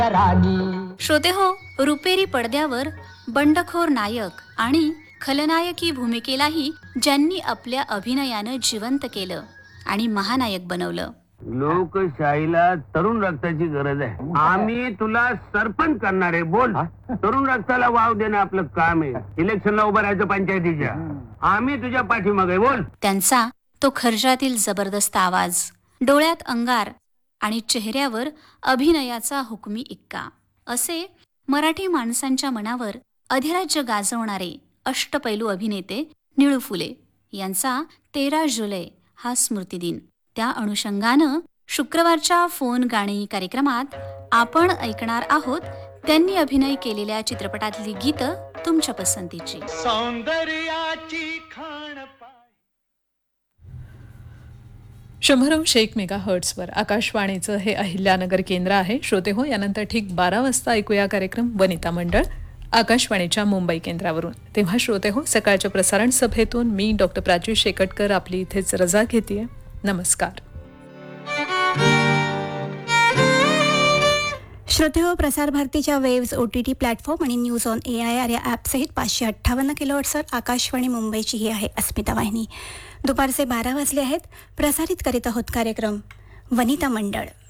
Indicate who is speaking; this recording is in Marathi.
Speaker 1: श्रोते हो, रुपेरी पडद्यावर बंडखोर नायक आणि खलनायकी भूमिकेलाही ज्यांनी आपल्या अभिनयानं जिवंत केलं आणि महानायक बनवलं.
Speaker 2: लोकशाहीला तरुण रक्ताची गरज आहे. आम्ही तुला सरपंच करणार आहे. बोल. तरुण रक्ताला वाव देणं आपलं काम आहे. इलेक्शनला उभं राहायचं पंचायतीच्या. आम्ही तुझ्या पाठीमागे. बोल.
Speaker 1: त्यांचा तो खर्जातील जबरदस्त आवाज, डोळ्यात अंगार आणि चेहऱ्यावर अभिनयाचा हुकमी इक्का, असे मराठी माणसांच्या मनावर अधिराज्य गाजवणारे अष्टपैलू अभिनेते निळू फुले यांचा 13 जुलै हा स्मृतिदिन. त्या अनुषंगानं शुक्रवारच्या फोन गाणी कार्यक्रमात आपण ऐकणार आहोत त्यांनी अभिनय केलेल्या चित्रपटातली गीतं तुमच्या पसंतीची.
Speaker 3: सौंदर्याची खाण
Speaker 4: 100.1 मेगाहर्ट्झवर आकाशवाणीचं हे अहिल्यानगर केंद्र आहे. श्रोते हो, यानंतर ठीक 12 वाजता ऐकूया कार्यक्रम वनिता मंडळ आकाशवाणीच्या मुंबई केंद्रावरून. तेव्हा श्रोते हो, सकाळच्या प्रसारण सभेतून मी डॉक्टर प्राची शेकटकर आपली इथेच रजा घेतेय. नमस्कार.
Speaker 5: श्रोते हो, प्रसार भारतीच्या वेव्स, OTT प्लॅटफॉर्म आणि न्यूज ऑन AIR या ॲपसहित 558 किलोहर्ट्झवर आकाशवाणी मुंबईची ही आहे अस्मिता वाहिनी. दुपारचे 12 वाजले आहेत. प्रसारित करीत आहोत कार्यक्रम वनिता मंडळ.